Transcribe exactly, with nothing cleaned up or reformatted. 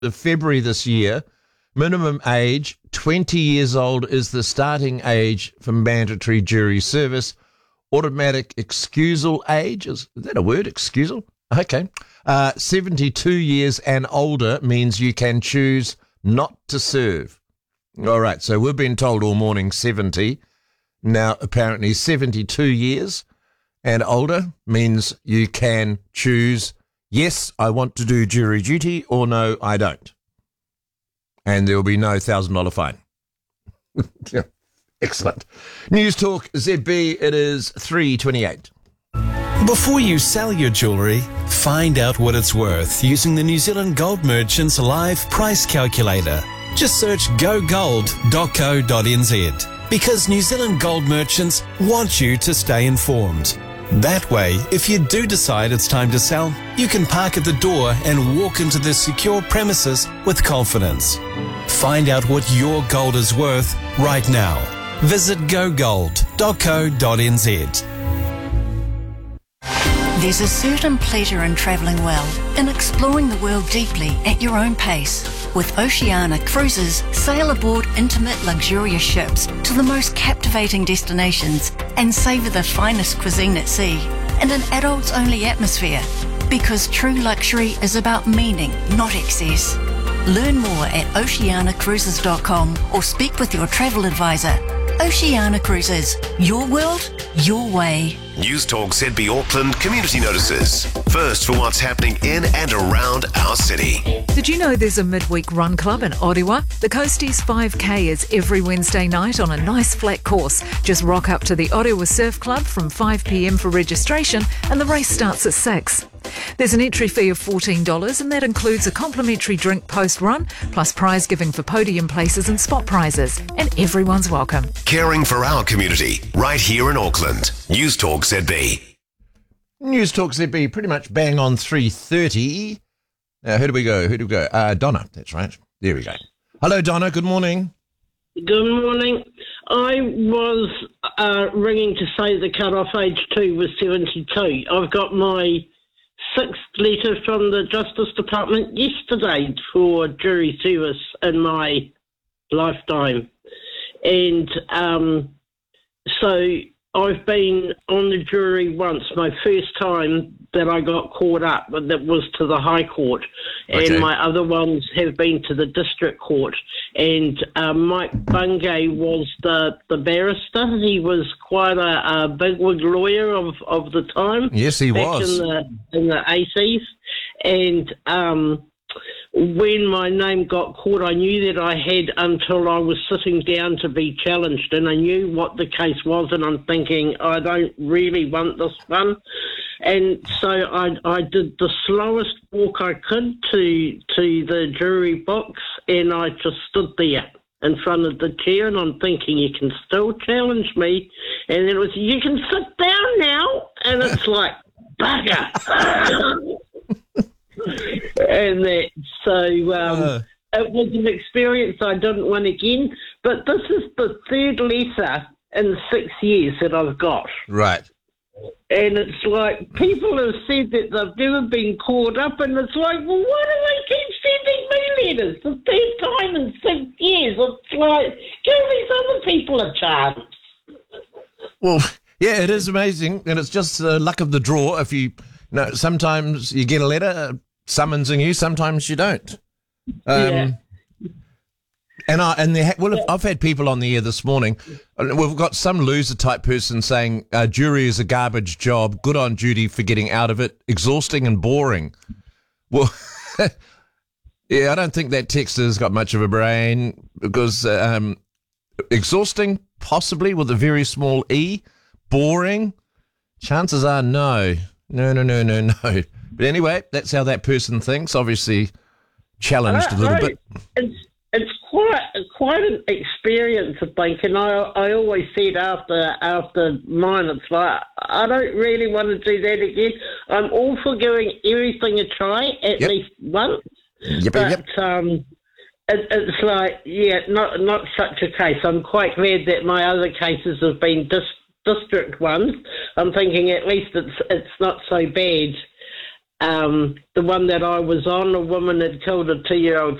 of February this year, minimum age, twenty years old is the starting age for mandatory jury service. Automatic excusal age, is, is that a word, excusal? Okay. Uh, seventy-two years and older means you can choose not to serve. All right, so we've been told all morning seventy. Now, apparently seventy-two years and older means you can choose, yes, I want to do jury duty, or no, I don't. And there will be no one thousand dollars fine. Yeah. Excellent. News Talk Z B, it is three twenty-eight. Before you sell your jewellery, find out what it's worth using the New Zealand Gold Merchants Live Price Calculator. Just search go gold dot co dot n z because New Zealand Gold Merchants want you to stay informed. That way, if you do decide it's time to sell, you can park at the door and walk into the secure premises with confidence. Find out what your gold is worth right now. Visit go gold dot co dot n z. There's a certain pleasure in travelling well, in exploring the world deeply at your own pace. With Oceania Cruises, sail aboard intimate, luxurious ships to the most captivating destinations and savour the finest cuisine at sea in an adults-only atmosphere. Because true luxury is about meaning, not excess. Learn more at oceania cruises dot com or speak with your travel advisor. Oceania Cruises, your world, your way. News Talk Z B Auckland community notices. First for what's happening in and around our city. Did you know there's a midweek run club in Orewa? The Coasties five K is every Wednesday night on a nice flat course. Just rock up to the Orewa Surf Club from five p m for registration and the race starts at six. There's an entry fee of fourteen dollars and that includes a complimentary drink post-run plus prize giving for podium places and spot prizes. And everyone's welcome. Caring for our community right here in Auckland. News Talk Z B. News Talk Z B, pretty much bang on three thirty. Now, who do we go? Who do we go? Uh, Donna, that's right. There we go. Hello, Donna. Good morning. Good morning. I was uh, ringing to say the cut-off age too was seventy-two. I've got my sixth letter from the Justice Department yesterday for jury service in my lifetime. And um, so I've been on the jury once, my first time that I got caught up, but that was to the High Court. Okay. And my other ones have been to the District Court. And uh, Mike Bungay was the, the barrister. He was quite a, a bigwig lawyer of, of the time. Yes, he back was. in the, in the eighties. And um, when my name got called, I knew that I had until I was sitting down to be challenged, and I knew what the case was, and I'm thinking, I don't really want this one. And so I, I did the slowest walk I could to to the jury box, and I just stood there in front of the chair, and I'm thinking, you can still challenge me. And then it was, you can sit down now. And it's like, bugger. And that, so um, uh. it was an experience I didn't want again. But this is the third letter in six years that I've got. Right. And it's like, people have said that they've never been caught up, and it's like, well, why do they keep sending me letters? The third time in six years. It's like, give these other people a chance. Well, yeah, it is amazing, and it's just the luck of the draw. If you, you know, sometimes you get a letter summonsing you, sometimes you don't. Um, yeah. And I and there, well, I've had people on the air this morning. We've got some loser type person saying uh, jury is a garbage job. Good on Judy for getting out of it. Exhausting and boring. Well, yeah, I don't think that texter's got much of a brain because um, exhausting, possibly with a very small e. Boring, chances are no, no, no, no, no, no. But anyway, that's how that person thinks. Obviously, challenged a little bit. It's, It's quite quite an experience, I think, and I I always said after after mine, it's like, I don't really want to do that again. I'm all for giving everything a try at yep. least once, yep, but yep. um, it, it's like, yeah, not not such a case. I'm quite glad that my other cases have been dis- district ones. I'm thinking at least it's it's not so bad. um, the one that I was on, a woman had killed a two-year-old